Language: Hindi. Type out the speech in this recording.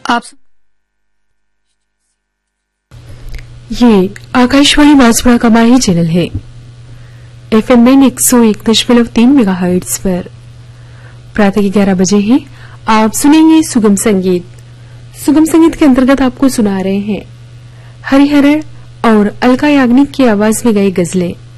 आप ये आकाशवाणी बांसवाड़ा का माही चैनल है। एफएम में 101.3 मेगाहर्ट्ज पर प्रातः के 11 बजे हैं। आप सुनेंगे सुगम संगीत। सुगम संगीत के अंतर्गत आपको सुना रहे हैं हरिहरन और अलका याग्निक की आवाज में गई गजलें।